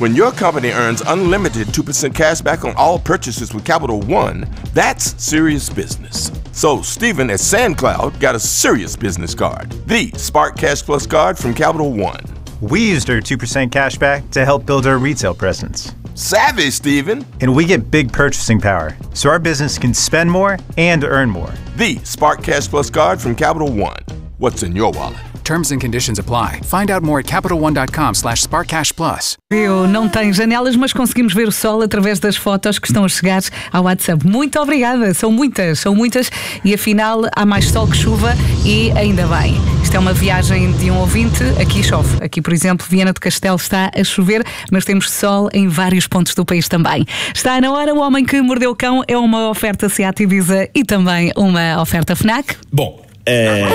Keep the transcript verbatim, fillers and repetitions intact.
When your company earns unlimited two percent cash back on all purchases with Capital One, that's serious business. So Stephen at SandCloud got a serious business card, the Spark Cash Plus card from Capital One. We used our two percent cash back to help build our retail presence. Savvy, Stephen. And we get big purchasing power, so our business can spend more and earn more. The Spark Cash Plus card from Capital One. What's in your wallet? Terms and conditions apply. Find out more at capital one dot com slash spark cash plus. Eu não tenho janelas, mas conseguimos ver o sol através das fotos que estão a chegar ao WhatsApp. Muito obrigada, são muitas, são muitas e afinal há mais sol que chuva e ainda bem. Isto é uma viagem de um ouvinte, aqui chove. Aqui, por exemplo, Viana do Castelo está a chover, mas temos sol em vários pontos do país também. Está na hora, O Homem que Mordeu o Cão é uma oferta Seat Ibiza e também uma oferta FNAC. Bom, é...